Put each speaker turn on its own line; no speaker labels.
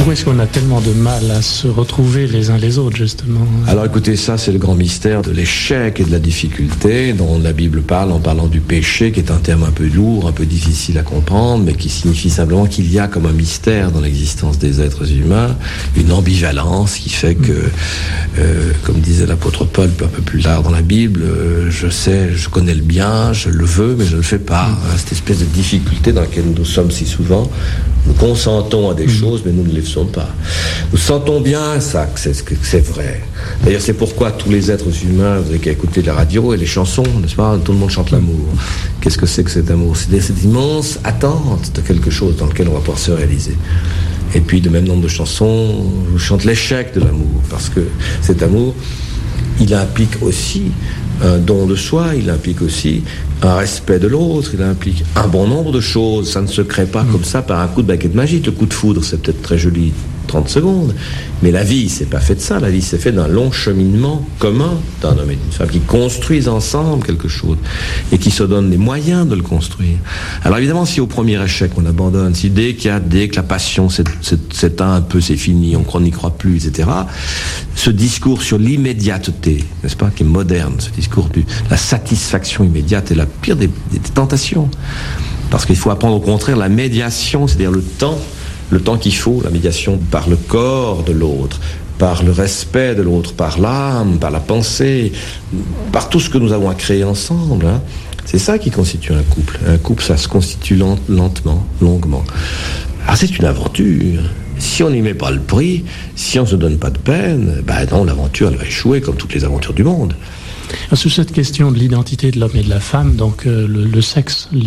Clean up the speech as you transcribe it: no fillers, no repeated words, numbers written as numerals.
Pourquoi est-ce qu'on a tellement de mal à se retrouver les uns les autres, justement?
Alors écoutez, ça c'est le grand mystère de l'échec et de la difficulté dont la Bible parle en parlant du péché, qui est un terme un peu lourd, un peu difficile à comprendre, mais qui signifie simplement qu'il y a comme un mystère dans l'existence des êtres humains, une ambivalence qui fait que, comme disait l'apôtre Paul un peu plus tard dans la Bible, je sais, je connais le bien, je le veux, mais je ne le fais pas. Cette espèce de difficulté dans laquelle nous sommes si souvent. Nous consentons à des choses, mais nous ne les faisons pas. Nous sentons bien ça, que c'est vrai. D'ailleurs, c'est pourquoi tous les êtres humains, vous avez qu'à écouter la radio et les chansons, n'est-ce pas? Tout le monde chante l'amour. Qu'est-ce que c'est que cet amour? C'est cette immense attente de quelque chose dans lequel on va pouvoir se réaliser. Et puis, le même nombre de chansons chantent l'échec de l'amour, parce que cet amour, il implique aussi un don de soi, il implique aussi un respect de l'autre, il implique un bon nombre de choses. Ça ne se crée pas comme ça par un coup de baguette magique. Le coup de foudre, c'est peut-être très joli, 30 secondes, mais la vie, c'est pas fait de ça. La vie, c'est fait d'un long cheminement commun d'un homme et d'une femme qui construisent ensemble quelque chose et qui se donnent les moyens de le construire. Alors évidemment, si au premier échec on abandonne, si dès que la passion s'éteint un peu, c'est fini, on n'y croit plus, etc., ce discours sur l'immédiateté, n'est-ce pas, qui est moderne, ce discours de la satisfaction immédiate est la pire des tentations. Parce qu'il faut apprendre au contraire la médiation, c'est-à-dire le temps qu'il faut, la médiation par le corps de l'autre, par le respect de l'autre, par l'âme, par la pensée, par tout ce que nous avons à créer ensemble. Hein. C'est ça qui constitue un couple. Un couple, ça se constitue lentement, longuement. Alors c'est une aventure. Si on n'y met pas le prix, si on ne se donne pas de peine, ben non, l'aventure, elle va échouer comme toutes les aventures du monde.
Sur cette question de l'identité de l'homme et de la femme, donc le sexe,